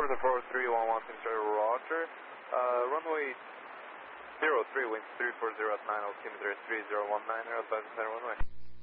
For the 431 Roger. Runway 03, wind 340 at 9 altimeter 3019, advise center runway.